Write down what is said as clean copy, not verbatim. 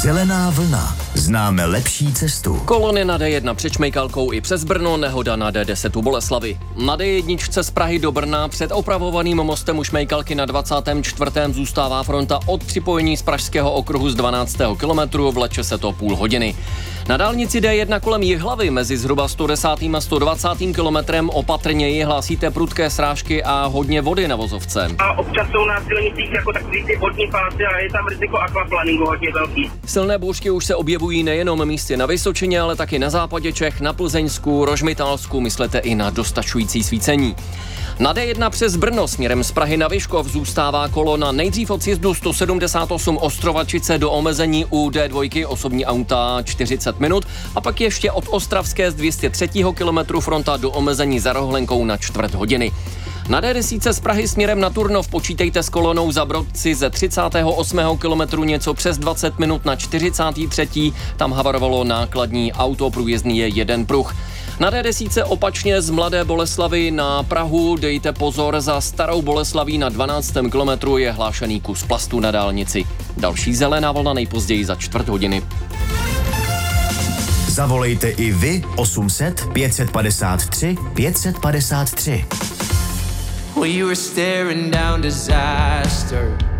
Zelená vlna. Známe lepší cestu. Kolony na D1 před Šmejkalkou i přes Brno, nehoda na D10 u Boleslavi. Na D1 z Prahy do Brna před opravovaným mostem u Šmejkalky na 24. zůstává fronta od připojení z Pražského okruhu z 12. kilometru, vleče se to půl hodiny. Na dálnici D1 kolem Jihlavy mezi zhruba 110. a 120. kilometrem opatrně hlásíte prudké srážky a hodně vody na vozovce. A občas jsou na silnicích jako takový ty vodní pásy a je tam riziko aquaplaningu hodně velký. Silné bouřky už se objevují nejenom místě na Vysočině, ale taky na západě Čech, na Plzeňsku, Rožmitálsku, myslete i na dostačující svícení. Na D1 přes Brno směrem z Prahy na Vyškov zůstává kolona nejdřív od sjezdu 178 Ostrovačice do omezení u D2 osobní auta 40 minut a pak ještě od Ostravské z 203. kilometru fronta do omezení za Rohlenkou na čtvrt hodiny. Na D10 z Prahy směrem na Turnov počítejte s kolonou za Brodci ze 38. kilometru něco přes 20 minut na 43. Tam havarovalo nákladní auto, průjezdný je jeden pruh. Na D10 opačně z Mladé Boleslavi na Prahu dejte pozor, za Starou Boleslaví na 12. kilometru je hlášený kus plastu na dálnici. Další zelená vlna nejpozději za čtvrt hodiny. Zavolejte i vy 800 553 553. We were staring down disaster.